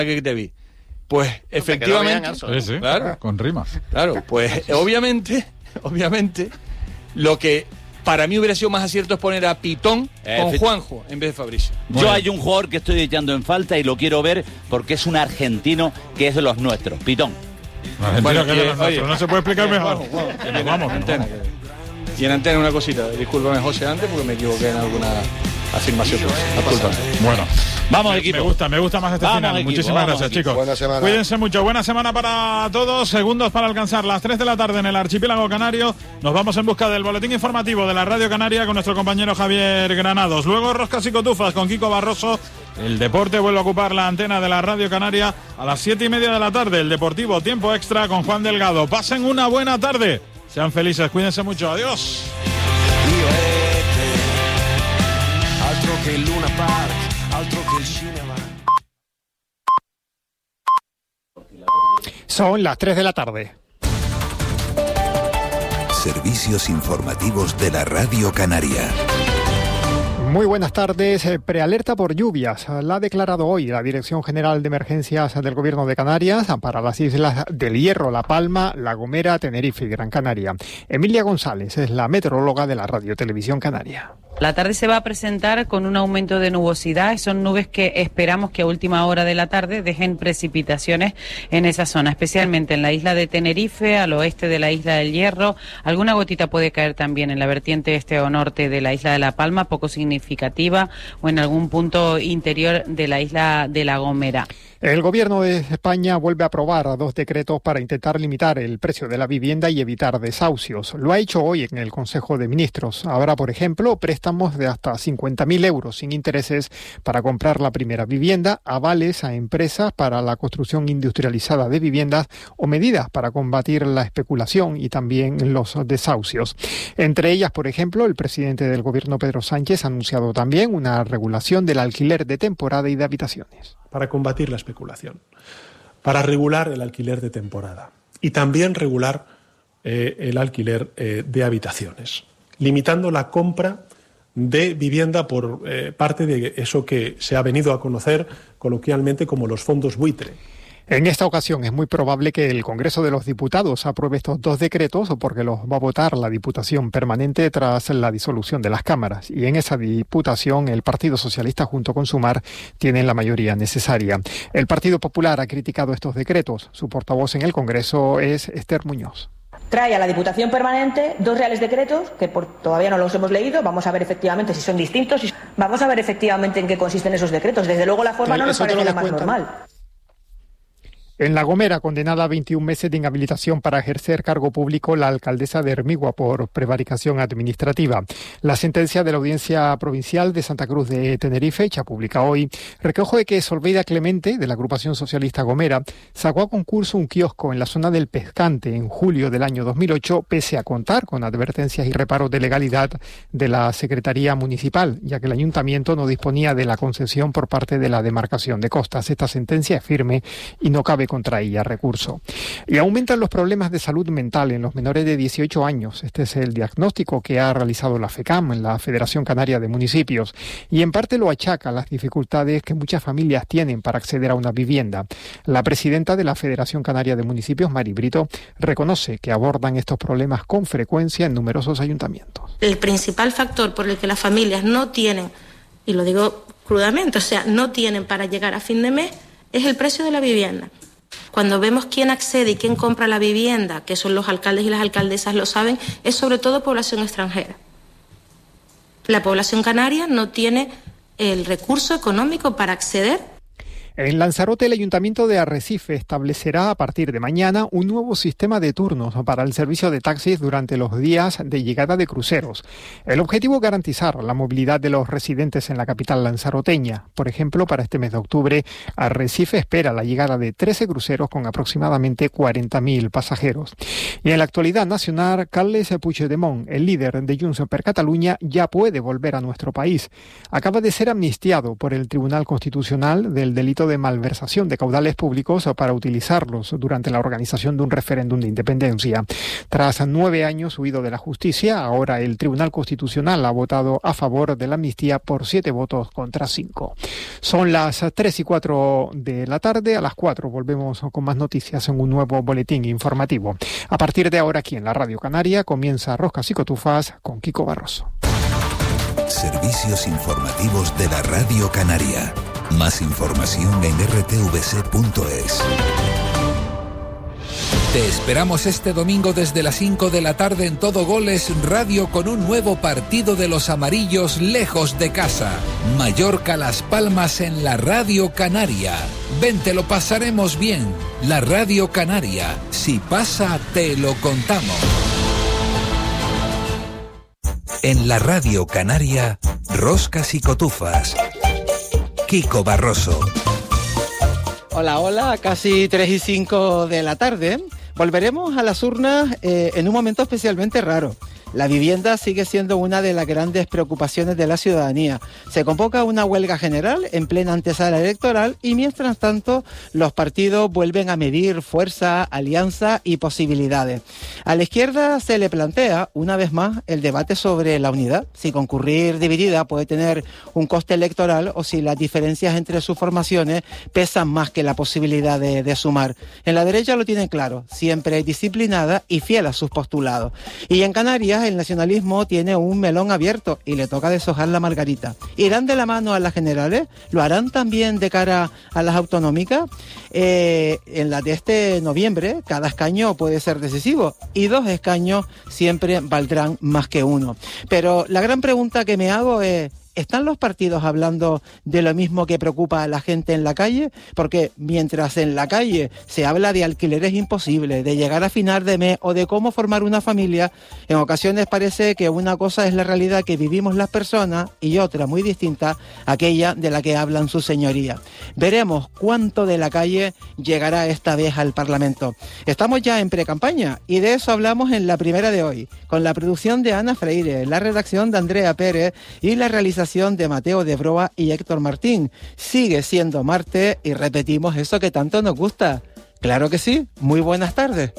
que te vi. Pues efectivamente, sí, claro, con rima. Claro, pues obviamente, lo que para mí hubiera sido más acierto es poner a Pitón con Juanjo en vez de Fabricio. Yo hay un jugador que estoy echando en falta y lo quiero ver porque es un argentino que es de los nuestros, Pitón. Bueno, no se puede explicar mejor. Vamos. Y en antena una cosita, discúlpame José antes porque me equivoqué en alguna afirmación. Discúlpame. Bueno, vamos equipo. Me gusta más este final. Equipo, muchísimas gracias, equipo. chicos. Buena semana. Cuídense mucho, buena semana para todos. Segundos para alcanzar las 3 de la tarde en el archipiélago canario. Nos vamos en busca del boletín informativo de la Radio Canaria con nuestro compañero Javier Granados. Luego Roscas y Cotufas con Kiko Barroso. El deporte vuelve a ocupar la antena de la Radio Canaria a las 7:30 de la tarde. El Deportivo Tiempo Extra con Juan Delgado. Pasen una buena tarde. Sean felices, cuídense mucho. Adiós. Altro che il Luna Park, altro che il cinema. Son las 3 de la tarde. Servicios informativos de la Radio Canaria. Muy buenas tardes. Prealerta por lluvias. La ha declarado hoy la Dirección General de Emergencias del Gobierno de Canarias para las islas del Hierro, La Palma, La Gomera, Tenerife y Gran Canaria. Emilia González es la meteoróloga de la Radio Televisión Canaria. La tarde se va a presentar con un aumento de nubosidad. Son nubes que esperamos que a última hora de la tarde dejen precipitaciones en esa zona, especialmente en la isla de Tenerife, al oeste de la isla del Hierro. Alguna gotita puede caer también en la vertiente este o norte de la isla de La Palma, poco significativa, o en algún punto interior de la isla de La Gomera. El Gobierno de España vuelve a aprobar 2 decretos para intentar limitar el precio de la vivienda y evitar desahucios. Lo ha hecho hoy en el Consejo de Ministros. Habrá, por ejemplo, préstamos de hasta 50.000 euros sin intereses para comprar la primera vivienda, avales a empresas para la construcción industrializada de viviendas o medidas para combatir la especulación y también los desahucios. Entre ellas, por ejemplo, el presidente del Gobierno, Pedro Sánchez, ha anunciado también una regulación del alquiler de temporada y de habitaciones. Para combatir la especulación, para regular el alquiler de temporada y también regular el alquiler de habitaciones, limitando la compra de vivienda por parte de eso que se ha venido a conocer coloquialmente como los fondos buitre. En esta ocasión es muy probable que el Congreso de los Diputados apruebe estos 2 decretos porque los va a votar la Diputación Permanente tras la disolución de las cámaras. Y en esa Diputación el Partido Socialista junto con Sumar tienen la mayoría necesaria. El Partido Popular ha criticado estos decretos. Su portavoz en el Congreso es Esther Muñoz. Trae a la Diputación Permanente 2 reales decretos que todavía no los hemos leído. Vamos a ver efectivamente si son distintos. Vamos a ver efectivamente en qué consisten esos decretos. Desde luego la forma no nos parece la más normal. En La Gomera, condenada a 21 meses de inhabilitación para ejercer cargo público la alcaldesa de Hermigua por prevaricación administrativa. La sentencia de la Audiencia Provincial de Santa Cruz de Tenerife, hecha pública hoy, recoge que Solveida Clemente, de la agrupación socialista Gomera, sacó a concurso un kiosco en la zona del Pescante en julio del año 2008, pese a contar con advertencias y reparos de legalidad de la Secretaría Municipal, ya que el Ayuntamiento no disponía de la concesión por parte de la demarcación de costas. Esta sentencia es firme y no cabe contra ella recurso. Y aumentan los problemas de salud mental en los menores de 18 años. Este es el diagnóstico que ha realizado la FECAM, la Federación Canaria de Municipios, y en parte lo achaca a las dificultades que muchas familias tienen para acceder a una vivienda. La presidenta de la Federación Canaria de Municipios, Mari Brito, reconoce que abordan estos problemas con frecuencia en numerosos ayuntamientos. El principal factor por el que las familias no tienen, y lo digo crudamente, o sea, no tienen para llegar a fin de mes, es el precio de la vivienda. Cuando vemos quién accede y quién compra la vivienda, que son los alcaldes y las alcaldesas lo saben, es sobre todo población extranjera. La población canaria no tiene el recurso económico para acceder. En Lanzarote, el Ayuntamiento de Arrecife establecerá a partir de mañana un nuevo sistema de turnos para el servicio de taxis durante los días de llegada de cruceros. El objetivo es garantizar la movilidad de los residentes en la capital lanzaroteña. Por ejemplo, para este mes de octubre, Arrecife espera la llegada de 13 cruceros con aproximadamente 40.000 pasajeros. Y en la actualidad nacional, Carles Puigdemont, el líder de Junts per Catalunya, ya puede volver a nuestro país. Acaba de ser amnistiado por el Tribunal Constitucional del delito de de malversación de caudales públicos para utilizarlos durante la organización de un referéndum de independencia. Tras 9 años huido de la justicia, ahora el Tribunal Constitucional ha votado a favor de la amnistía por 7 votos contra 5. Son las 3:04 de la tarde. A las 4 volvemos con más noticias en un nuevo boletín informativo. A partir de ahora, aquí en la Radio Canaria, comienza Roscas y Cotufas con Kiko Barroso. Servicios informativos de la Radio Canaria. Más información en rtvc.es. Te esperamos este domingo desde las 5 de la tarde en Todo Goles Radio con un nuevo partido de los amarillos lejos de casa. Mallorca-Las Palmas en la Radio Canaria. Ven, te lo pasaremos bien. La Radio Canaria. Si pasa, te lo contamos. En la Radio Canaria, Roscas y Cotufas. Kiko Barroso. Hola, casi 3:05 de la tarde. Volveremos a las urnas en un momento especialmente raro. La vivienda sigue siendo una de las grandes preocupaciones de la ciudadanía. Se convoca una huelga general en plena antesala electoral y mientras tanto los partidos vuelven a medir fuerza, alianza y posibilidades. A la izquierda se le plantea una vez más el debate sobre la unidad, si concurrir dividida puede tener un coste electoral o si las diferencias entre sus formaciones pesan más que la posibilidad de sumar. En la derecha lo tienen claro, siempre disciplinada y fiel a sus postulados. Y en Canarias el nacionalismo tiene un melón abierto y le toca deshojar la margarita. ¿Irán de la mano a las generales? ¿Lo harán también de cara a las autonómicas? En la de este noviembre, cada escaño puede ser decisivo y 2 escaños siempre valdrán más que 1. Pero la gran pregunta que me hago es: ¿están los partidos hablando de lo mismo que preocupa a la gente en la calle? Porque mientras en la calle se habla de alquileres imposibles, de llegar a final de mes o de cómo formar una familia, en ocasiones parece que una cosa es la realidad que vivimos las personas y otra muy distinta, aquella de la que hablan sus señorías. Veremos cuánto de la calle llegará esta vez al Parlamento. Estamos ya en precampaña y de eso hablamos en la primera de hoy, con la producción de Ana Freire, la redacción de Andrea Pérez y la realización de Mateo de Broa y Héctor Martín. Sigue siendo martes y repetimos eso que tanto nos gusta. Claro que sí. Muy buenas tardes.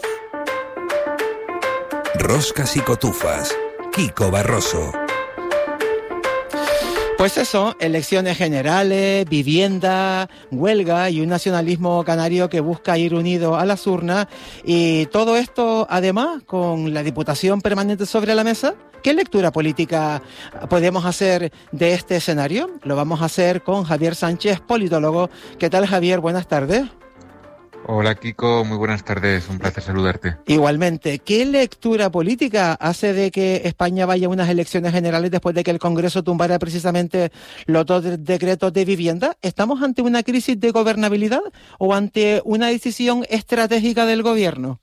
Roscas y Cotufas. Kiko Barroso. Pues eso, elecciones generales, vivienda, huelga y un nacionalismo canario que busca ir unido a las urnas. Y todo esto, además, con la Diputación Permanente sobre la mesa. ¿Qué lectura política podemos hacer de este escenario? Lo vamos a hacer con Javier Sánchez, politólogo. ¿Qué tal, Javier? Buenas tardes. Hola, Kiko. Muy buenas tardes. Un placer saludarte. Igualmente. ¿Qué lectura política hace de que España vaya a unas elecciones generales después de que el Congreso tumbara precisamente los 2 decretos de vivienda? ¿Estamos ante una crisis de gobernabilidad o ante una decisión estratégica del Gobierno?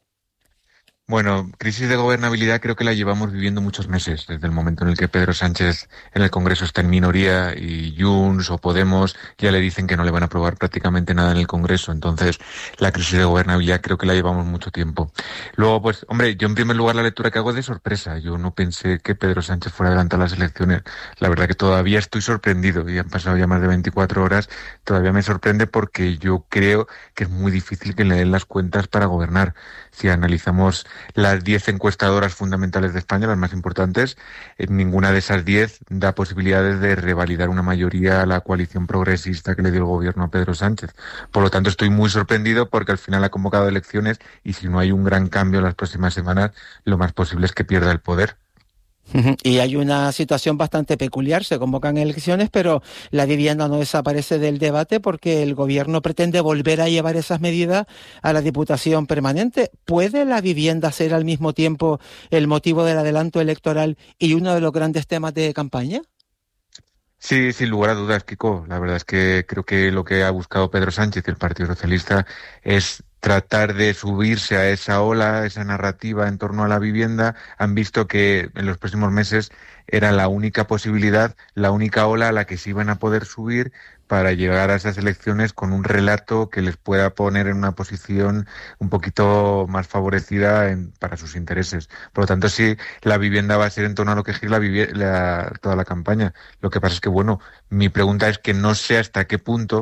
Bueno, crisis de gobernabilidad creo que la llevamos viviendo muchos meses, desde el momento en el que Pedro Sánchez en el Congreso está en minoría y Junts o Podemos ya le dicen que no le van a aprobar prácticamente nada en el Congreso. Entonces, la crisis de gobernabilidad creo que la llevamos mucho tiempo. Luego, pues, hombre, yo en primer lugar la lectura que hago es de sorpresa. Yo no pensé que Pedro Sánchez fuera a adelantar las elecciones. La verdad que todavía estoy sorprendido y han pasado ya más de 24 horas. Todavía me sorprende porque yo creo que es muy difícil que le den las cuentas para gobernar. Si analizamos las 10 encuestadoras fundamentales de España, las más importantes, ninguna de esas 10 da posibilidades de revalidar una mayoría a la coalición progresista que le dio el gobierno a Pedro Sánchez. Por lo tanto, estoy muy sorprendido porque al final ha convocado elecciones y si no hay un gran cambio en las próximas semanas, lo más posible es que pierda el poder. Y hay una situación bastante peculiar, se convocan elecciones, pero la vivienda no desaparece del debate porque el Gobierno pretende volver a llevar esas medidas a la Diputación Permanente. ¿Puede la vivienda ser al mismo tiempo el motivo del adelanto electoral y uno de los grandes temas de campaña? Sí, sin lugar a dudas, Kiko. La verdad es que creo que lo que ha buscado Pedro Sánchez y el Partido Socialista es tratar de subirse a esa ola, esa narrativa en torno a la vivienda. Han visto que en los próximos meses era la única posibilidad, la única ola a la que se iban a poder subir para llegar a esas elecciones con un relato que les pueda poner en una posición un poquito más favorecida para sus intereses. Por lo tanto, sí, la vivienda va a ser en torno a lo que gira toda la campaña. Lo que pasa es que, bueno, mi pregunta es que no sé hasta qué punto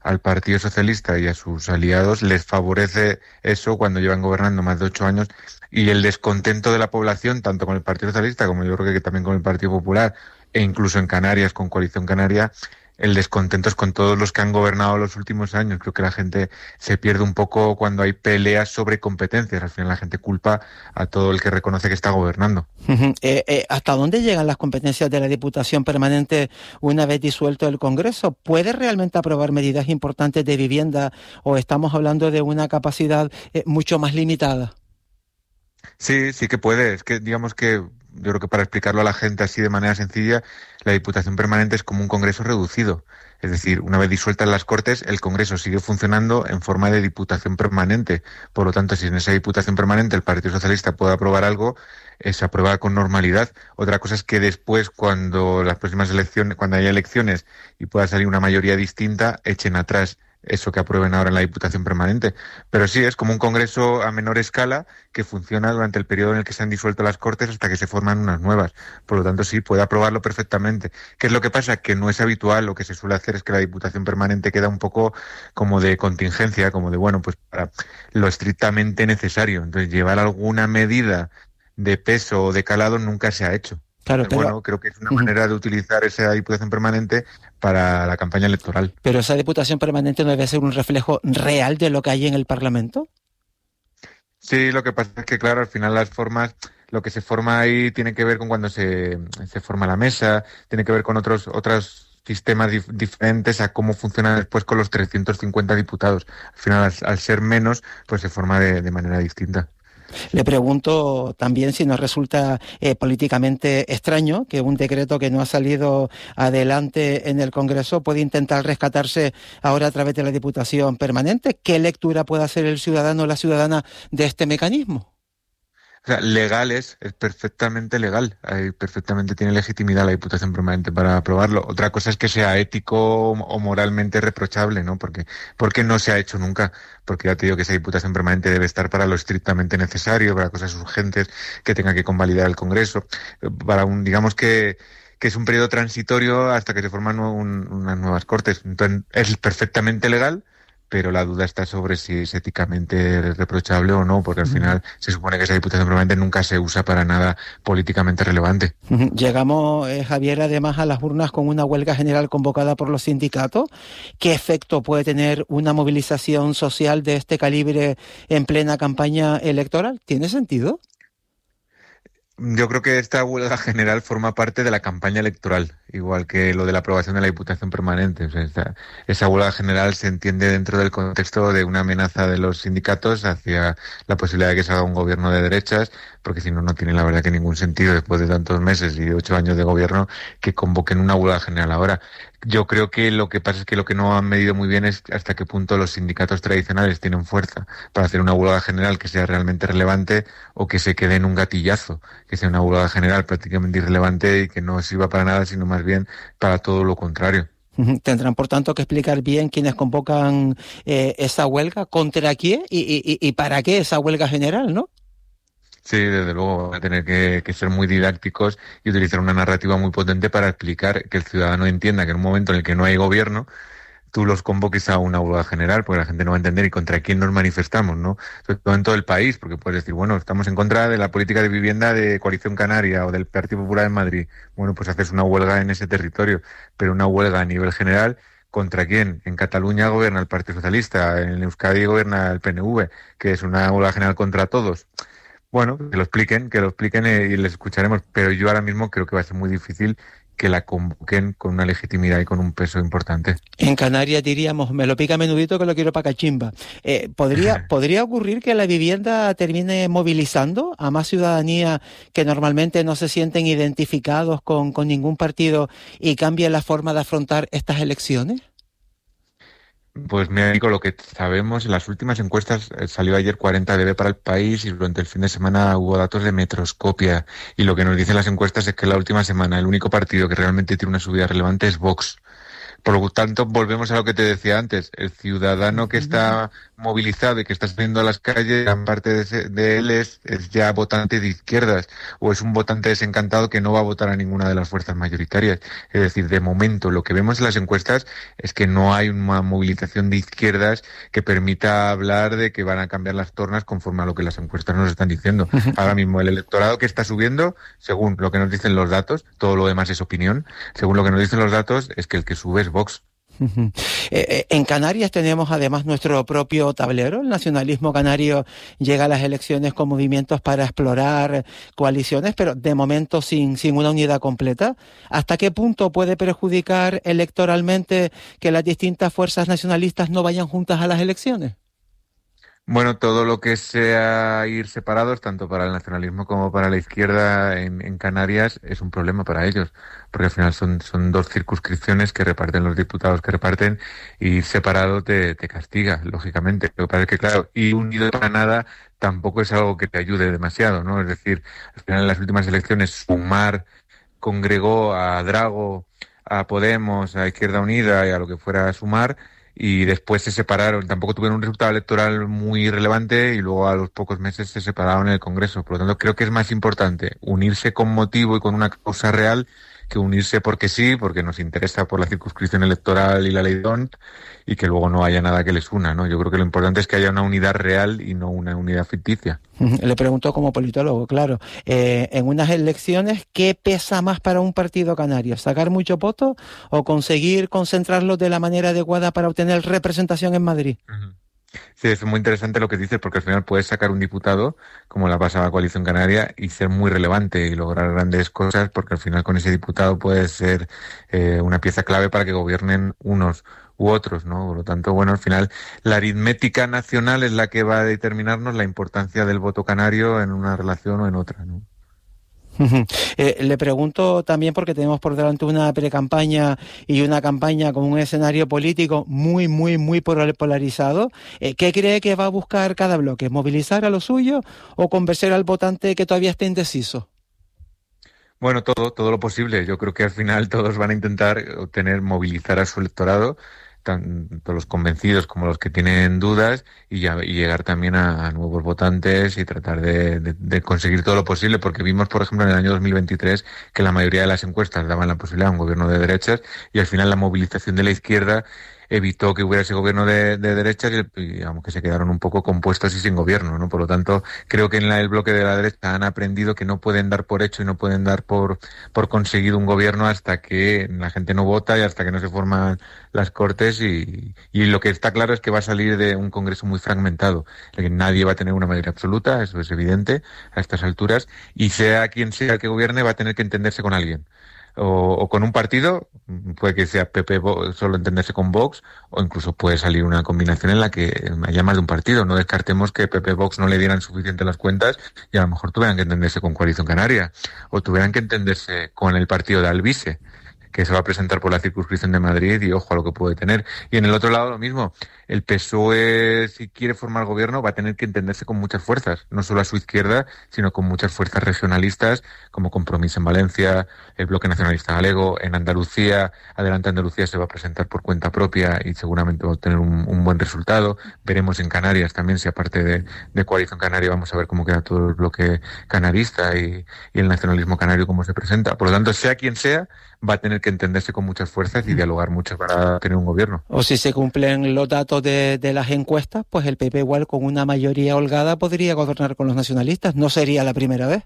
al Partido Socialista y a sus aliados les favorece eso cuando llevan gobernando más de 8 años, y el descontento de la población, tanto con el Partido Socialista como yo creo que también con el Partido Popular, e incluso en Canarias, con Coalición Canaria, el descontento es con todos los que han gobernado los últimos años. Creo que la gente se pierde un poco cuando hay peleas sobre competencias. Al final la gente culpa a todo el que reconoce que está gobernando. ¿Hasta dónde llegan las competencias de la Diputación Permanente una vez disuelto el Congreso? ¿Puede realmente aprobar medidas importantes de vivienda o estamos hablando de una capacidad mucho más limitada? Sí, sí que puede. Es que digamos que yo creo que para explicarlo a la gente así de manera sencilla, la Diputación Permanente es como un Congreso reducido. Es decir, una vez disueltas las Cortes, el Congreso sigue funcionando en forma de Diputación Permanente. Por lo tanto, si en esa Diputación Permanente el Partido Socialista puede aprobar algo, se aprueba con normalidad. Otra cosa es que después, cuando las próximas elecciones, cuando haya elecciones y pueda salir una mayoría distinta, echen atrás eso que aprueben ahora en la Diputación Permanente. Pero sí, es como un Congreso a menor escala que funciona durante el periodo en el que se han disuelto las Cortes hasta que se forman unas nuevas. Por lo tanto, sí, puede aprobarlo perfectamente. ¿Qué es lo que pasa? Que no es habitual. Lo que se suele hacer es que la Diputación Permanente queda un poco como de contingencia, como de, bueno, pues para lo estrictamente necesario. Entonces, llevar alguna medida de peso o de calado nunca se ha hecho. Claro, pero bueno, creo que es una manera de utilizar esa Diputación Permanente para la campaña electoral. ¿Pero esa Diputación Permanente no debe ser un reflejo real de lo que hay en el Parlamento? Sí, lo que pasa es que, claro, al final las formas, lo que se forma ahí tiene que ver con cuando se forma la mesa, tiene que ver con otros sistemas diferentes a cómo funciona después con los 350 diputados. Al final, al ser menos, pues se forma de manera distinta. Le pregunto también si nos resulta políticamente extraño que un decreto que no ha salido adelante en el Congreso puede intentar rescatarse ahora a través de la Diputación Permanente. ¿Qué lectura puede hacer el ciudadano o la ciudadana de este mecanismo? O sea, legal es perfectamente legal. Ahí perfectamente tiene legitimidad la Diputación Permanente para aprobarlo. Otra cosa es que sea ético o moralmente reprochable, ¿no? Porque no se ha hecho nunca. Porque ya te digo que esa Diputación Permanente debe estar para lo estrictamente necesario, para cosas urgentes que tenga que convalidar el Congreso, para digamos que es un periodo transitorio hasta que se forman unas nuevas Cortes. Entonces, es perfectamente legal, pero la duda está sobre si es éticamente reprochable o no, porque al final se supone que esa Diputación Permanente nunca se usa para nada políticamente relevante. Llegamos, Javier, además a las urnas con una huelga general convocada por los sindicatos. ¿Qué efecto puede tener una movilización social de este calibre en plena campaña electoral? ¿Tiene sentido? Yo creo que esta huelga general forma parte de la campaña electoral, igual que lo de la aprobación de la Diputación Permanente. O sea, esa huelga general se entiende dentro del contexto de una amenaza de los sindicatos hacia la posibilidad de que se haga un gobierno de derechas, porque si no, no tiene la verdad que ningún sentido, después de tantos meses y 8 años de gobierno, que convoquen una huelga general ahora. Yo creo que lo que pasa es que lo que no han medido muy bien es hasta qué punto los sindicatos tradicionales tienen fuerza para hacer una huelga general que sea realmente relevante o que se quede en un gatillazo, que sea una huelga general prácticamente irrelevante y que no sirva para nada, sino más bien para todo lo contrario. Tendrán, por tanto, que explicar bien quiénes convocan esa huelga, contra quién y para qué esa huelga general, ¿no? Sí, desde luego, van a tener que ser muy didácticos y utilizar una narrativa muy potente para explicar que el ciudadano entienda que en un momento en el que no hay gobierno, tú los convoques a una huelga general, porque la gente no va a entender y contra quién nos manifestamos, ¿no? Sobre todo en todo el país, porque puedes decir, bueno, estamos en contra de la política de vivienda de Coalición Canaria o del Partido Popular en Madrid. Bueno, pues haces una huelga en ese territorio, pero una huelga a nivel general, ¿contra quién? En Cataluña gobierna el Partido Socialista, en Euskadi gobierna el PNV, que es una huelga general contra todos. Bueno, que lo expliquen y les escucharemos, pero yo ahora mismo creo que va a ser muy difícil que la convoquen con una legitimidad y con un peso importante. En Canarias diríamos, me lo pica menudito que lo quiero para cachimba. ¿Podría ocurrir que la vivienda termine movilizando a más ciudadanía que normalmente no se sienten identificados con ningún partido y cambie la forma de afrontar estas elecciones? Pues mira, Nico, lo que sabemos en las últimas encuestas salió ayer 40 dB para el país y durante el fin de semana hubo datos de Metroscopia y lo que nos dicen las encuestas es que la última semana el único partido que realmente tiene una subida relevante es Vox. Por lo tanto, volvemos a lo que te decía antes. El ciudadano que está movilizado y que está saliendo a las calles, gran parte de él es ya votante de izquierdas, o es un votante desencantado que no va a votar a ninguna de las fuerzas mayoritarias. Es decir, de momento, lo que vemos en las encuestas es que no hay una movilización de izquierdas que permita hablar de que van a cambiar las tornas conforme a lo que las encuestas nos están diciendo. Ahora mismo, el electorado que está subiendo, según lo que nos dicen los datos, todo lo demás es opinión, según lo que nos dicen los datos, es que el que sube es Vox. En Canarias tenemos además nuestro propio tablero. El nacionalismo canario llega a las elecciones con movimientos para explorar coaliciones, pero de momento sin una unidad completa. ¿Hasta qué punto puede perjudicar electoralmente que las distintas fuerzas nacionalistas no vayan juntas a las elecciones? Bueno, todo lo que sea ir separados, tanto para el nacionalismo como para la izquierda en Canarias, es un problema para ellos, porque al final son dos circunscripciones que reparten los diputados que reparten, y ir separado te castiga, lógicamente. Lo que pasa es que, claro, ir unido para nada tampoco es algo que te ayude demasiado, ¿no? Es decir, al final en las últimas elecciones Sumar congregó a Drago, a Podemos, a Izquierda Unida y a lo que fuera Sumar, y después se separaron. Tampoco tuvieron un resultado electoral muy relevante y luego a los pocos meses se separaron en el Congreso. Por lo tanto, creo que es más importante unirse con motivo y con una causa real que unirse porque sí, porque nos interesa por la circunscripción electoral y la ley DONT, y que luego no haya nada que les una, ¿no? Yo creo que lo importante es que haya una unidad real y no una unidad ficticia. Le pregunto como politólogo, claro, en unas elecciones, ¿qué pesa más para un partido canario? ¿Sacar mucho voto o conseguir concentrarlos de la manera adecuada para obtener representación en Madrid? Sí, es muy interesante lo que dices, porque al final puedes sacar un diputado, como la pasada Coalición Canaria, y ser muy relevante y lograr grandes cosas, porque al final con ese diputado puede ser una pieza clave para que gobiernen unos u otros, ¿no? Por lo tanto, bueno, al final la aritmética nacional es la que va a determinarnos la importancia del voto canario en una relación o en otra, ¿no? Le pregunto también porque tenemos por delante una precampaña y una campaña con un escenario político muy polarizado. ¿Qué cree que va a buscar cada bloque? ¿Movilizar a lo suyo o convencer al votante que todavía esté indeciso? Bueno, todo lo posible. Yo creo que al final todos van a intentar movilizar a su electorado, tanto los convencidos como los que tienen dudas, y llegar también a nuevos votantes y tratar de conseguir todo lo posible, porque vimos, por ejemplo, en el año 2023 que la mayoría de las encuestas daban la posibilidad a un gobierno de derechas, y al final la movilización de la izquierda evitó que hubiera ese gobierno de derechas y aunque se quedaron un poco compuestos y sin gobierno, ¿no? Por lo tanto, creo que en el bloque de la derecha han aprendido que no pueden dar por hecho y no pueden dar por conseguido un gobierno hasta que la gente no vota y hasta que no se forman las Cortes, y lo que está claro es que va a salir de un Congreso muy fragmentado, en el que nadie va a tener una mayoría absoluta, eso es evidente a estas alturas, y sea quien sea el que gobierne va a tener que entenderse con alguien. O con un partido, puede que sea PP solo entenderse con Vox, o incluso puede salir una combinación en la que haya más de un partido. No descartemos que PP Vox no le dieran suficiente las cuentas y a lo mejor tuvieran que entenderse con Coalición Canaria, o tuvieran que entenderse con el partido de Alvise, que se va a presentar por la circunscripción de Madrid, y ojo a lo que puede tener. Y en el otro lado lo mismo, el PSOE, si quiere formar gobierno, va a tener que entenderse con muchas fuerzas, no solo a su izquierda, sino con muchas fuerzas regionalistas, como Compromís en Valencia, el Bloque Nacionalista Galego, en Andalucía, Adelante Andalucía se va a presentar por cuenta propia y seguramente va a obtener un buen resultado. Veremos en Canarias también, si aparte de Coalición Canaria, vamos a ver cómo queda todo el bloque canarista y el nacionalismo canario cómo se presenta. Por lo tanto, sea quien sea, va a tener que entenderse con muchas fuerzas y dialogar mucho para tener un gobierno. O si se cumplen los datos de las encuestas, pues el PP igual con una mayoría holgada podría gobernar con los nacionalistas. ¿No sería la primera vez?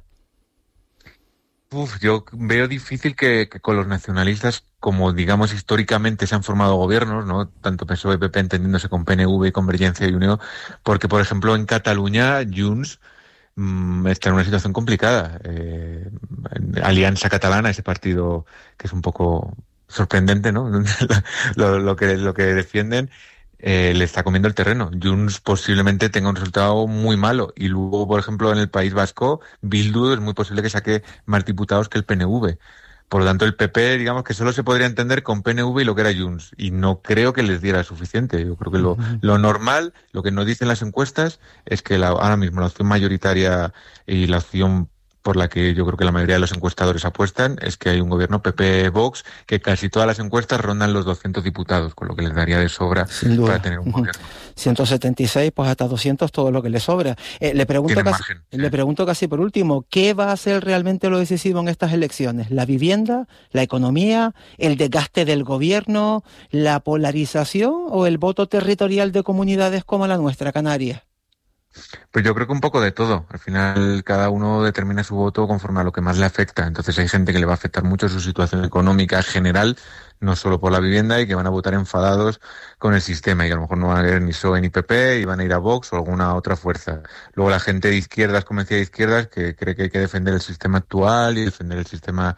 Yo veo difícil que con los nacionalistas, como digamos históricamente se han formado gobiernos, ¿no? Tanto PSOE y PP entendiéndose con PNV y Convergencia y Unió, porque por ejemplo en Cataluña Junts está en una situación complicada. Alianza Catalana, ese partido que es un poco sorprendente, ¿no? lo que defienden, le está comiendo el terreno. Junts posiblemente tenga un resultado muy malo, y luego, por ejemplo, en el País Vasco, Bildu es muy posible que saque más diputados que el PNV. Por lo tanto, el PP, digamos que solo se podría entender con PNV y lo que era Junts, y no creo que les diera suficiente. Yo creo que lo normal, lo que nos dicen las encuestas, es que ahora mismo la opción mayoritaria y la opción por la que yo creo que la mayoría de los encuestadores apuestan, es que hay un gobierno PP-Vox que casi todas las encuestas rondan los 200 diputados, con lo que les daría de sobra para tener un gobierno. 176, pues hasta 200, todo lo que le sobra. Le pregunto casi por último, ¿qué va a ser realmente lo decisivo en estas elecciones? ¿La vivienda, la economía, el desgaste del gobierno, la polarización o el voto territorial de comunidades como la nuestra, Canarias? Pues yo creo que un poco de todo. Al final cada uno determina su voto conforme a lo que más le afecta. Entonces hay gente que le va a afectar mucho su situación económica general, no solo por la vivienda, y que van a votar enfadados con el sistema y que a lo mejor no van a ver ni PSOE ni PP y van a ir a Vox o alguna otra fuerza. Luego la gente de izquierdas, como decía, de izquierdas, que cree que hay que defender el sistema actual y defender el sistema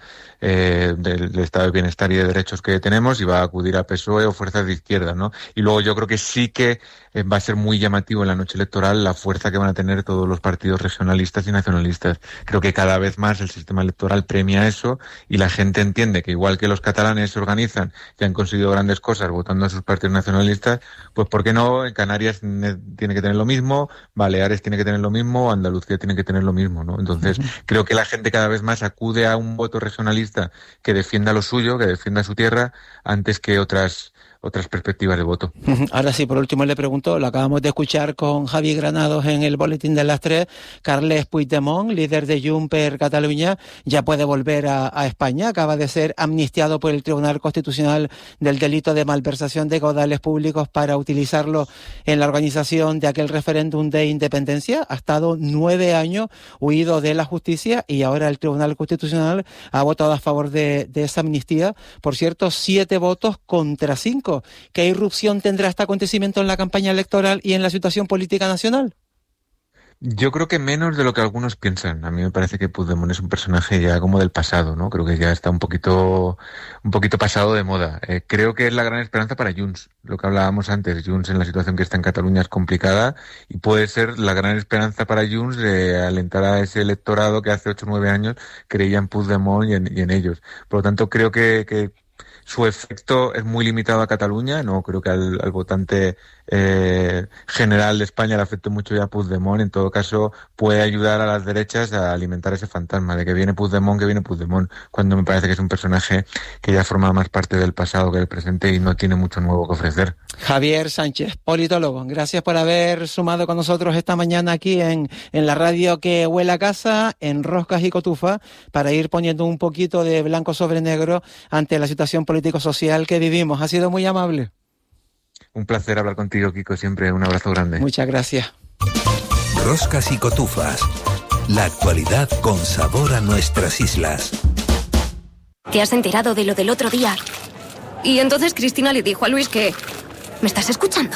del estado de bienestar y de derechos que tenemos, y va a acudir a PSOE o fuerzas de izquierda, ¿no? Y luego yo creo que sí que va a ser muy llamativo en la noche electoral la fuerza que van a tener todos los partidos regionalistas y nacionalistas. Creo que cada vez más el sistema electoral premia eso y la gente entiende que igual que los catalanes se organizan y han conseguido grandes cosas votando a sus partidos nacionalistas, pues ¿por qué no? En Canarias tiene que tener lo mismo, Baleares tiene que tener lo mismo, Andalucía tiene que tener lo mismo, ¿no? Entonces creo que la gente cada vez más acude a un voto regionalista que defienda lo suyo, que defienda su tierra, antes que otras perspectivas de voto. Ahora sí, por último le pregunto, lo acabamos de escuchar con Javi Granados en el boletín de las 3, Carles Puigdemont, líder de Junts per Catalunya, ya puede volver a España, acaba de ser amnistiado por el Tribunal Constitucional del delito de malversación de caudales públicos para utilizarlo en la organización de aquel referéndum de independencia, ha estado 9 años huido de la justicia y ahora el Tribunal Constitucional ha votado a favor de esa amnistía, por cierto, 7 votos contra 5. ¿Qué irrupción tendrá este acontecimiento en la campaña electoral y en la situación política nacional? Yo creo que menos de lo que algunos piensan. A mí me parece que Puigdemont es un personaje ya como del pasado, ¿no? Creo que ya está un poquito pasado de moda. Creo que es la gran esperanza para Junts. Lo que hablábamos antes, Junts en la situación que está en Cataluña es complicada y puede ser la gran esperanza para Junts de alentar a ese electorado que hace 8 o 9 años creía en Puigdemont y en ellos. Por lo tanto, creo que su efecto es muy limitado a Cataluña, no creo que al votante general de España le afecte mucho ya Puigdemont. En todo caso, puede ayudar a las derechas a alimentar ese fantasma de que viene Puigdemont, cuando me parece que es un personaje que ya forma más parte del pasado que del presente y no tiene mucho nuevo que ofrecer. Javier Sánchez, politólogo, gracias por haber sumado con nosotros esta mañana aquí en la radio que huele a casa, en Roscas y Cotufa, para ir poniendo un poquito de blanco sobre negro ante la situación político-social que vivimos. Ha sido muy amable. Un placer hablar contigo, Kiko, siempre. Un abrazo grande. Muchas gracias. Roscas y Cotufas. La actualidad con sabor a nuestras islas. ¿Te has enterado de lo del otro día? Y entonces Cristina le dijo a Luis que... ¿Me estás escuchando?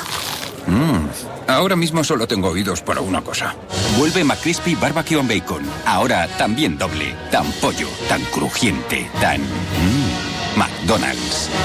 Ahora mismo solo tengo oídos para una cosa. Vuelve McCrispy Barbecue and Bacon. Ahora también doble. Tan pollo, tan crujiente, tan... McDonald's.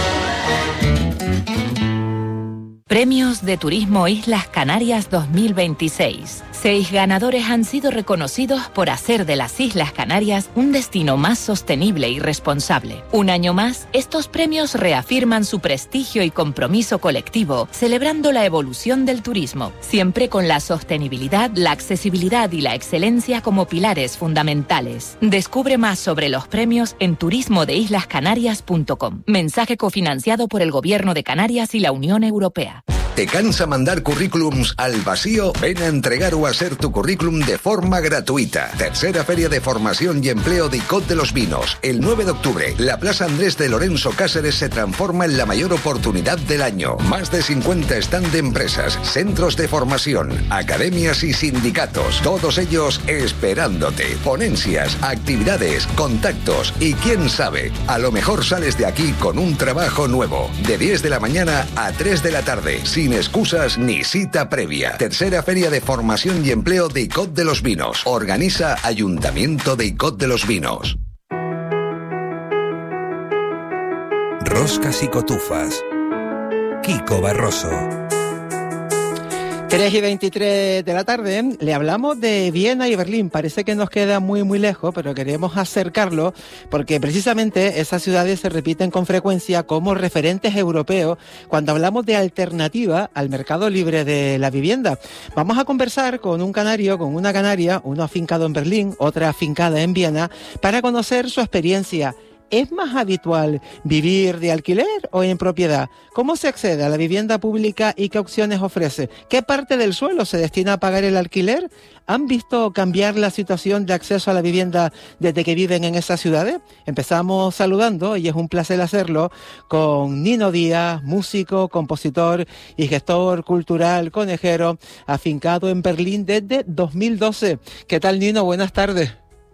Premios de Turismo Islas Canarias 2026. 6 ganadores han sido reconocidos por hacer de las Islas Canarias un destino más sostenible y responsable. Un año más, estos premios reafirman su prestigio y compromiso colectivo, celebrando la evolución del turismo, siempre con la sostenibilidad, la accesibilidad y la excelencia como pilares fundamentales. Descubre más sobre los premios en turismodeislascanarias.com. Mensaje cofinanciado por el Gobierno de Canarias y la Unión Europea. ¿Te cansa mandar currículums al vacío? Ven a entregar o a hacer tu currículum de forma gratuita. Tercera Feria de Formación y Empleo de ICOT de los Vinos. El 9 de octubre, la Plaza Andrés de Lorenzo Cáceres se transforma en la mayor oportunidad del año. Más de 50 stand de empresas, centros de formación, academias y sindicatos. Todos ellos esperándote. Ponencias, actividades, contactos y quién sabe, a lo mejor sales de aquí con un trabajo nuevo. De 10 de la mañana a 3 de la tarde. Sin excusas ni cita previa. Tercera Feria de Formación y Empleo de ICOT de los Vinos. Organiza Ayuntamiento de ICOT de los Vinos. Roscas y Cotufas. Kiko Barroso. 3:23 de la tarde, le hablamos de Viena y Berlín. Parece que nos queda muy muy lejos, pero queremos acercarlo porque precisamente esas ciudades se repiten con frecuencia como referentes europeos cuando hablamos de alternativa al mercado libre de la vivienda. Vamos a conversar con un canario, con una canaria, uno afincado en Berlín, otra afincada en Viena, para conocer su experiencia. ¿Es más habitual vivir de alquiler o en propiedad? ¿Cómo se accede a la vivienda pública y qué opciones ofrece? ¿Qué parte del suelo se destina a pagar el alquiler? ¿Han visto cambiar la situación de acceso a la vivienda desde que viven en esas ciudades? Empezamos saludando, y es un placer hacerlo, con Nino Díaz, músico, compositor y gestor cultural conejero, afincado en Berlín desde 2012. ¿Qué tal, Nino? Buenas tardes.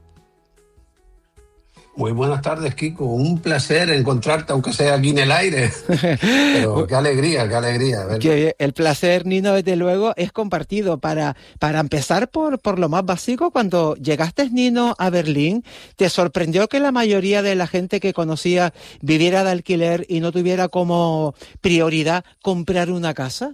Muy buenas tardes, Kiko. Un placer encontrarte, aunque sea aquí en el aire. Pero qué alegría. Que el placer, Nino, desde luego, es compartido. Para empezar por lo más básico, cuando llegaste, Nino, a Berlín, ¿te sorprendió que la mayoría de la gente que conocía viviera de alquiler y no tuviera como prioridad comprar una casa?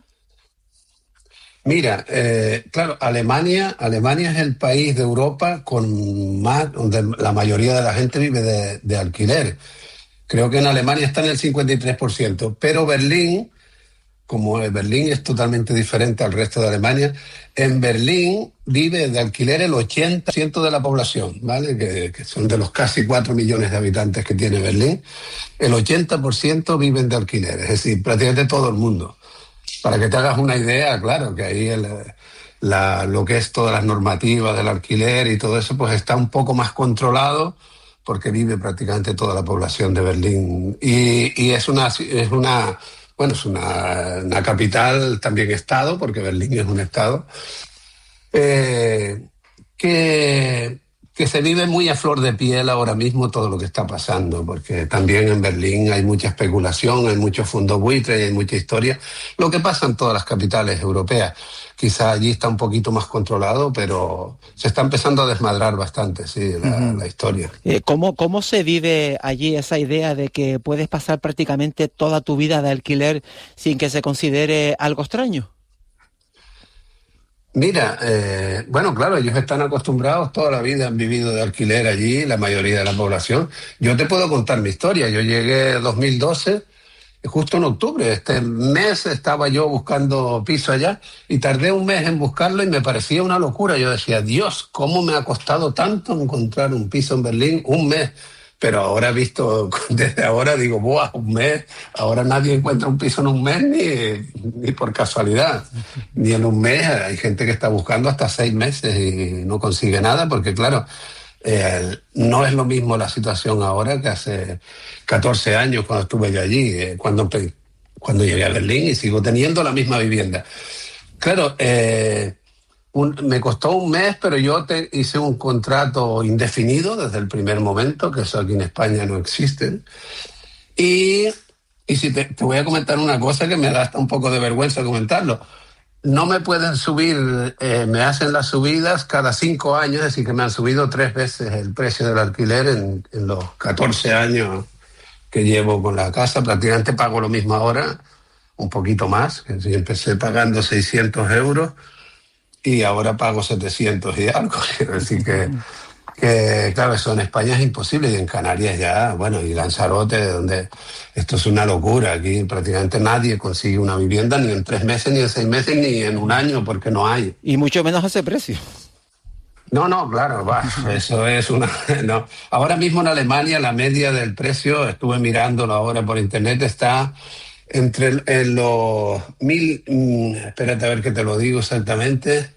Mira, claro, Alemania es el país de Europa con más, donde la mayoría de la gente vive de alquiler. Creo que en Alemania está en el 53%, pero Berlín, como Berlín es totalmente diferente al resto de Alemania, en Berlín vive de alquiler el 80% de la población, ¿vale? Que son de los casi 4 millones de habitantes que tiene Berlín, el 80% viven de alquiler, es decir, prácticamente todo el mundo. Para que te hagas una idea, claro, que ahí lo que es todas las normativas del alquiler y todo eso, pues está un poco más controlado porque vive prácticamente toda la población de Berlín. Y es una capital, también estado, porque Berlín es un estado, que se vive muy a flor de piel ahora mismo todo lo que está pasando, porque también en Berlín hay mucha especulación, hay mucho fondo buitre y hay mucha historia. Lo que pasa en todas las capitales europeas. Quizá allí está un poquito más controlado, pero se está empezando a desmadrar bastante, sí, la historia. ¿Cómo se vive allí esa idea de que puedes pasar prácticamente toda tu vida de alquiler sin que se considere algo extraño? Mira, bueno, claro, ellos están acostumbrados, toda la vida han vivido de alquiler allí, la mayoría de la población. Yo te puedo contar mi historia. Yo llegué en 2012, justo en octubre. Este mes estaba yo buscando piso allá y tardé un mes en buscarlo y me parecía una locura. Yo decía, Dios, ¿cómo me ha costado tanto encontrar un piso en Berlín? Un mes. Pero ahora visto, desde ahora digo, ¡buah! Un mes. Ahora nadie encuentra un piso en un mes ni por casualidad. Ni en un mes. Hay gente que está buscando hasta 6 meses y no consigue nada porque, claro, no es lo mismo la situación ahora que hace 14 años cuando estuve yo allí, cuando llegué a Berlín y sigo teniendo la misma vivienda. Claro, me costó un mes, pero yo hice un contrato indefinido desde el primer momento, que eso aquí en España no existe. Y si te voy a comentar una cosa que me da hasta un poco de vergüenza comentarlo. No me pueden subir, me hacen las subidas cada 5 años, es decir, que me han subido 3 veces el precio del alquiler en los 14 años que llevo con la casa. Prácticamente pago lo mismo ahora, un poquito más. Si empecé pagando 600 euros, y ahora pago 700 y algo. Quiero decir que, claro, eso en España es imposible y en Canarias ya, bueno, y Lanzarote, donde esto es una locura. Aquí prácticamente nadie consigue una vivienda ni en 3 meses, ni en 6 meses, ni en un año, porque no hay. Y mucho menos a ese precio. No, claro, eso es una... No. Ahora mismo en Alemania la media del precio, estuve mirándolo ahora por internet, está entre los 1.000... espérate a ver que te lo digo exactamente.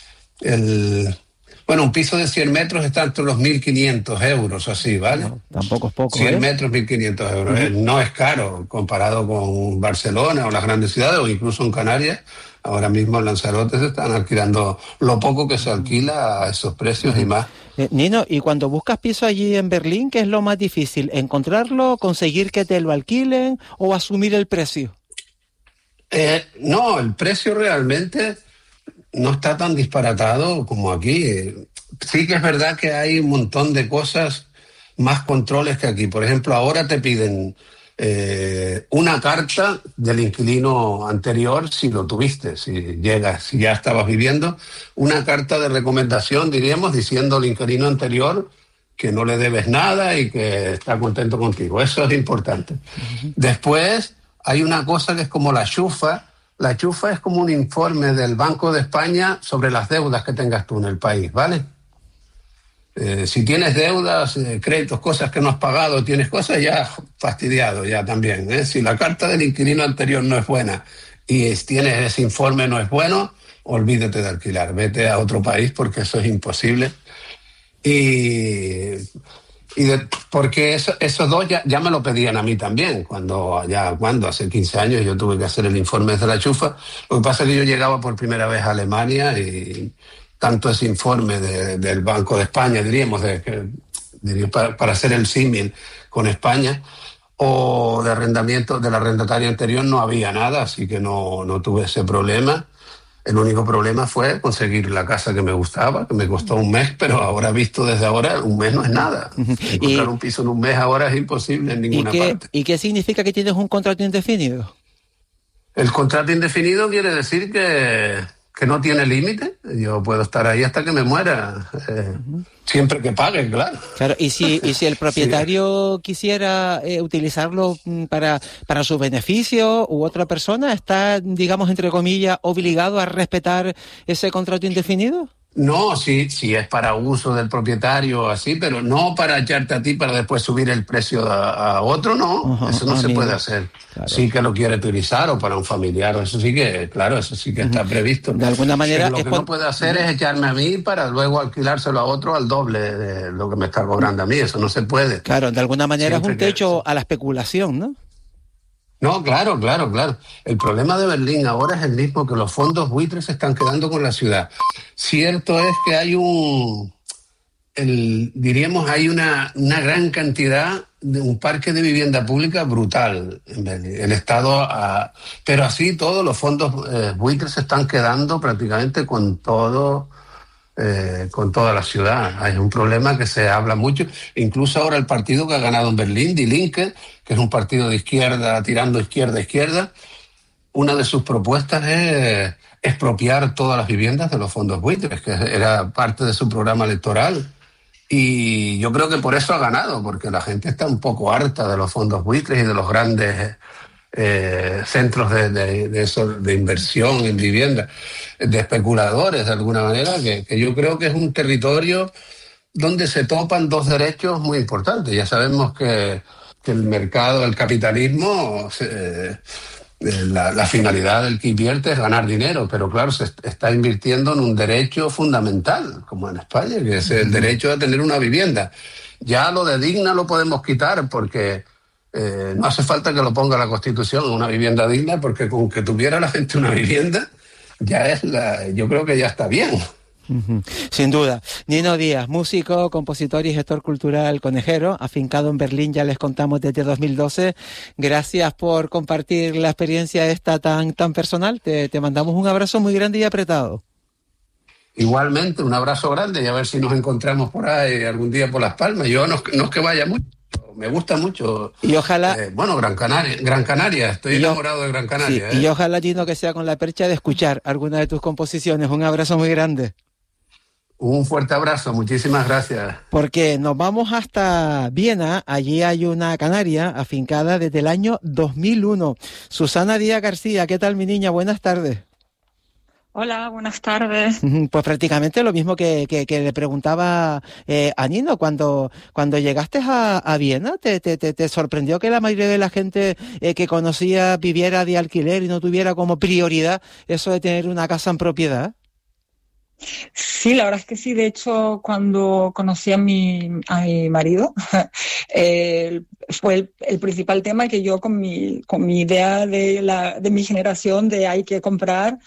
Un piso de 100 metros está entre los 1.500 euros, así, ¿vale? No, tampoco es poco. 100 metros, 1.500 euros. Uh-huh. No es caro comparado con Barcelona o las grandes ciudades o incluso en Canarias. Ahora mismo en Lanzarote se están alquilando lo poco que se alquila a esos precios. Uh-huh. Y más. Nino, y cuando buscas piso allí en Berlín, ¿qué es lo más difícil? ¿Encontrarlo, conseguir que te lo alquilen o asumir el precio? No, el precio realmente no está tan disparatado como aquí. Sí que es verdad que hay un montón de cosas, más controles que aquí. Por ejemplo, ahora te piden una carta del inquilino anterior, si lo tuviste, si ya estabas viviendo, una carta de recomendación, diríamos, diciendo al inquilino anterior que no le debes nada y que está contento contigo. Eso es importante. Después hay una cosa que es como la chufa. La chufa es como un informe del Banco de España sobre las deudas que tengas tú en el país, ¿vale? Si tienes deudas, créditos, cosas que no has pagado, tienes cosas, ya fastidiado ya también, ¿eh? Si la carta del inquilino anterior no es buena y tienes ese informe no es bueno, olvídate de alquilar, vete a otro país porque eso es imposible. Porque esos dos ya me lo pedían a mí también, cuando hace 15 años yo tuve que hacer el informe de la chufa. Lo que pasa es que yo llegaba por primera vez a Alemania y tanto ese informe del Banco de España, diríamos, para hacer el símil con España, o de arrendamiento del arrendatario anterior, no había nada, así que no tuve ese problema. El único problema fue conseguir la casa que me gustaba, que me costó un mes, pero ahora visto desde ahora, un mes no es nada. Encontrar un piso en un mes ahora es imposible en ninguna parte. ¿Y qué significa que tienes un contrato indefinido? El contrato indefinido quiere decir que no tiene límite. Yo puedo estar ahí hasta que me muera, siempre que pague, claro. Claro, y si el propietario quisiera utilizarlo para su beneficio u otra persona, ¿está, digamos, entre comillas, obligado a respetar ese contrato indefinido? No, sí es para uso del propietario, así, pero no para echarte a ti para después subir el precio a otro, no. Eso no se puede hacer. Claro. Sí que lo quiere utilizar o para un familiar, eso sí que, claro, eso sí que está previsto. De alguna manera... Pero lo que no puede hacer es echarme a mí para luego alquilárselo a otro al doble de lo que me está cobrando a mí, eso no se puede. Claro, de alguna manera siempre es un techo a la especulación, ¿no? No, claro. El problema de Berlín ahora es el mismo, que los fondos buitres se están quedando con la ciudad. Cierto es que hay hay una gran cantidad de un parque de vivienda pública brutal en Berlín. El Estado, pero así todos los fondos buitres se están quedando prácticamente con toda la ciudad. Hay un problema que se habla mucho. Incluso ahora el partido que ha ganado en Berlín, Die Linke, que es un partido de izquierda, tirando izquierda, una de sus propuestas es expropiar todas las viviendas de los fondos buitres, que era parte de su programa electoral. Y yo creo que por eso ha ganado, porque la gente está un poco harta de los fondos buitres y de los grandes centros de inversión en vivienda, de especuladores de alguna manera, que yo creo que es un territorio donde se topan dos derechos muy importantes. Ya sabemos que el mercado, el capitalismo, la finalidad del que invierte es ganar dinero, pero claro, se está invirtiendo en un derecho fundamental, como en España, que es el derecho a tener una vivienda. Ya lo de digna lo podemos quitar porque no hace falta que lo ponga la Constitución, una vivienda digna, porque con que tuviera la gente una vivienda, yo creo que ya está bien. Sin duda. Nino Díaz, músico, compositor y gestor cultural conejero, afincado en Berlín, ya les contamos desde 2012. Gracias por compartir la experiencia esta tan personal. Te mandamos un abrazo muy grande y apretado. Igualmente, un abrazo grande y a ver si nos encontramos por ahí algún día por Las Palmas. Yo no es que vaya mucho, me gusta mucho. Y ojalá... Gran Canaria, estoy enamorado de Gran Canaria. Sí, y ojalá, Gino, que sea con la percha de escuchar alguna de tus composiciones. Un abrazo muy grande. Un fuerte abrazo, muchísimas gracias. Porque nos vamos hasta Viena, allí hay una canaria afincada desde el año 2001. Susana Díaz García, ¿qué tal mi niña? Buenas tardes. Hola, buenas tardes. Pues prácticamente lo mismo que le preguntaba a Nino. Cuando llegaste a Viena, ¿te sorprendió que la mayoría de la gente que conocía viviera de alquiler y no tuviera como prioridad eso de tener una casa en propiedad? Sí, la verdad es que sí. De hecho, cuando conocí a mi marido, fue el principal tema que yo con mi idea de mi generación de hay que comprar,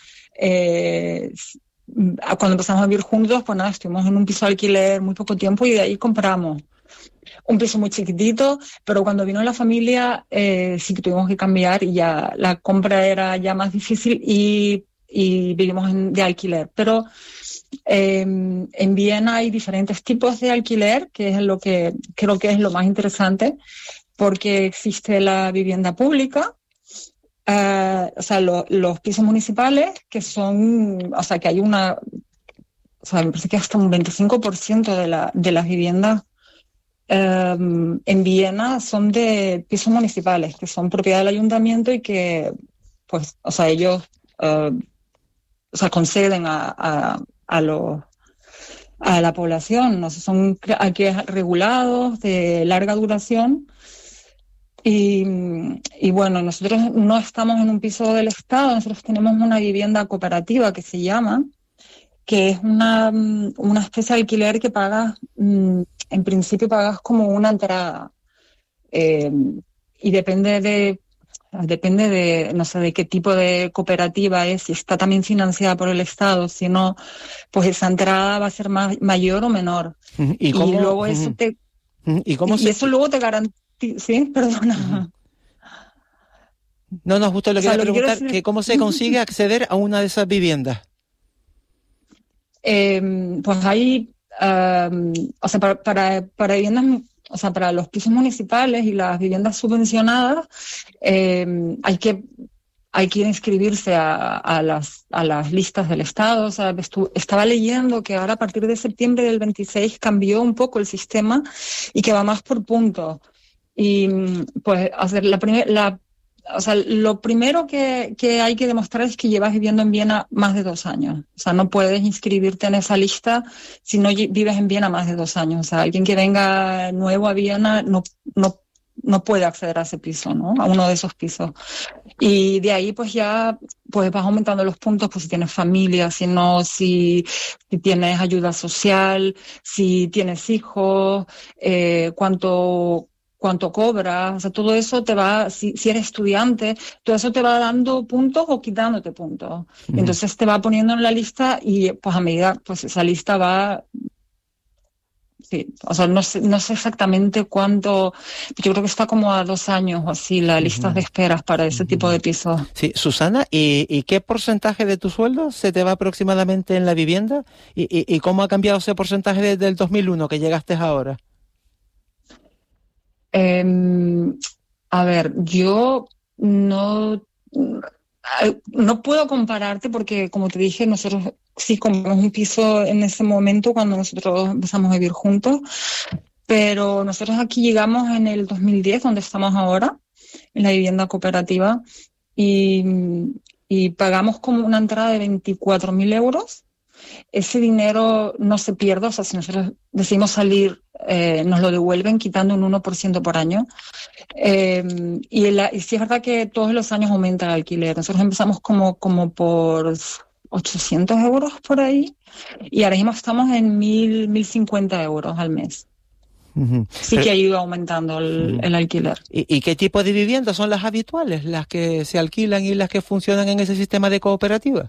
cuando empezamos a vivir juntos, pues nada, estuvimos en un piso de alquiler muy poco tiempo y de ahí compramos un piso muy chiquitito, pero cuando vino la familia sí que tuvimos que cambiar y ya la compra era ya más difícil y vivimos de alquiler. Pero en Viena hay diferentes tipos de alquiler, que es lo que creo que es lo más interesante. porque existe la vivienda pública, o sea, los pisos municipales, que son, o sea, que hay una, o sea, me parece que hasta un 25% de las viviendas en Viena son de pisos municipales, que son propiedad del ayuntamiento y que, pues, o sea, ellos, o sea, conceden a la población, ¿no? Son alquileres regulados, de larga duración. Y bueno, nosotros no estamos en un piso del Estado, nosotros tenemos una vivienda cooperativa que se llama, que es una especie de alquiler que pagas, en principio pagas como una entrada, y depende de, no sé, de qué tipo de cooperativa es, si está también financiada por el Estado, si no, pues esa entrada va a ser mayor o menor. ¿Y luego eso eso luego te garantiza. Sí, perdona. No, justo lo que quería preguntar, que cómo se consigue acceder a una de esas viviendas. Pues hay, o sea, para viviendas, o sea, para los pisos municipales y las viviendas subvencionadas, hay que inscribirse a las listas del Estado. O sea, estaba leyendo que ahora a partir de septiembre del 26 cambió un poco el sistema y que va más por puntos. Y pues hacer o sea, lo primero que hay que demostrar es que llevas viviendo en Viena más de 2 años. O sea, no puedes inscribirte en esa lista si no vives en Viena más de 2 años. O sea, alguien que venga nuevo a Viena no puede acceder a ese piso, ¿no? A uno de esos pisos. Y de ahí pues ya pues vas aumentando los puntos, pues si tienes familia, si no, si tienes ayuda social, si tienes hijos, cuánto cobras, o sea, todo eso te va, si eres estudiante, todo eso te va dando puntos o quitándote puntos. Y entonces te va poniendo en la lista y pues a medida, pues esa lista va. Sí, o sea, no sé exactamente cuánto, yo creo que está como a 2 años o así la lista de esperas para ese tipo de pisos. Sí, Susana, ¿y qué porcentaje de tu sueldo se te va aproximadamente en la vivienda? ¿Y cómo ha cambiado ese porcentaje desde el 2001 que llegaste ahora? A ver, yo no puedo compararte porque, como te dije, nosotros sí compramos un piso en ese momento cuando nosotros empezamos a vivir juntos, pero nosotros aquí llegamos en el 2010, donde estamos ahora, en la vivienda cooperativa, y pagamos como una entrada de 24.000 euros. Ese dinero no se pierde, o sea, si nosotros decidimos salir, nos lo devuelven quitando un 1% por año. Y sí es verdad que todos los años aumenta el alquiler. Nosotros empezamos como por 800 euros por ahí y ahora mismo estamos en 1.050 euros al mes. Sí que ha ido aumentando el alquiler. ¿Y qué tipo de viviendas son las habituales, las que se alquilan y las que funcionan en ese sistema de cooperativa?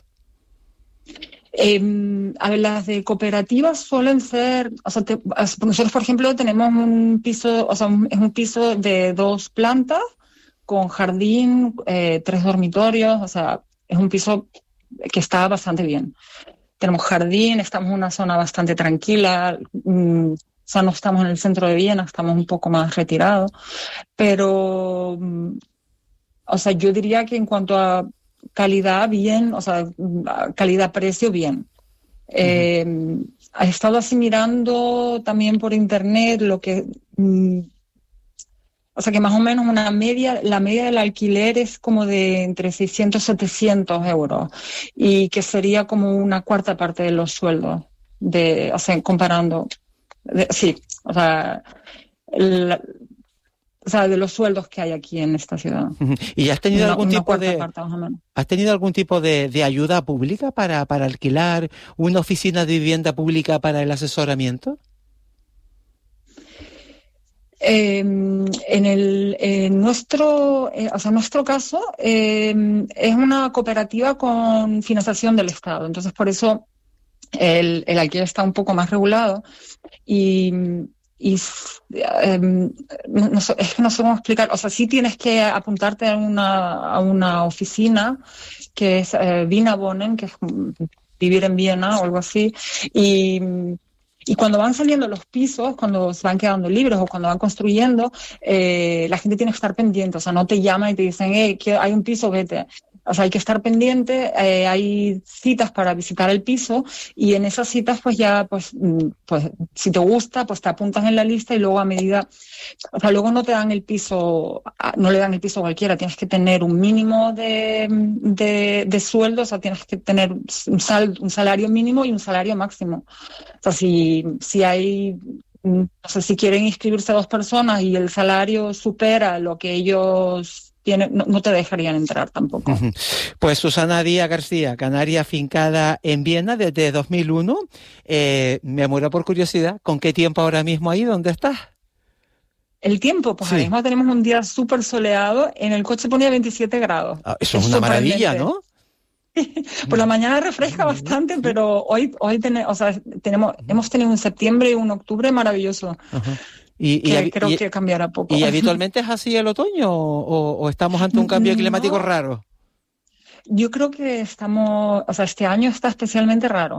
A ver, las de cooperativas suelen ser, o sea, nosotros por ejemplo tenemos un piso, o sea, es un piso de 2 plantas con jardín, 3 dormitorios, o sea, es un piso que está bastante bien. Tenemos jardín, estamos en una zona bastante tranquila, o sea, no estamos en el centro de Viena, estamos un poco más retirados, pero, o sea, yo diría que en cuanto a calidad, bien, o sea, calidad-precio, bien. He estado así mirando también por internet lo que, o sea, que más o menos la media del alquiler es como de entre 600 y 700 euros y que sería como una cuarta parte de los sueldos, o sea, comparando, sí, o sea, de los sueldos que hay aquí en esta ciudad. ¿Y has tenido algún tipo de ayuda pública para alquilar una oficina de vivienda pública para el asesoramiento? En nuestro caso es una cooperativa con financiación del Estado, entonces por eso el alquiler está un poco más regulado y no sé cómo explicar, o sea, sí tienes que apuntarte a una oficina que es Wiener Wohnen, que es vivir en Viena o algo así, y Y cuando van saliendo los pisos, cuando se van quedando libres o cuando van construyendo, la gente tiene que estar pendiente, o sea, no te llaman y te dicen, que hay un piso, vete. O sea, hay que estar pendiente, hay citas para visitar el piso y en esas citas pues ya, pues si te gusta, pues te apuntas en la lista y luego a medida, o sea, luego no te dan el piso, no le dan el piso a cualquiera, tienes que tener un mínimo de sueldo, o sea, tienes que tener un salario mínimo y un salario máximo. O sea, si hay... No sé, si quieren inscribirse 2 personas y el salario supera lo que ellos tienen, no te dejarían entrar tampoco. Pues Susana Díaz García, canaria afincada en Viena desde 2001. Me muero por curiosidad, ¿con qué tiempo ahora mismo ahí? ¿Dónde estás? El tiempo, pues ahora mismo tenemos un día súper soleado, en el coche ponía 27 grados. Eso es una maravilla, ¿no? Por la mañana refresca bastante, pero hoy hemos tenido un septiembre y un octubre maravilloso. Creo que cambiará poco. ¿Y habitualmente es así el otoño o estamos ante un cambio climático raro? Yo creo que este año está especialmente raro.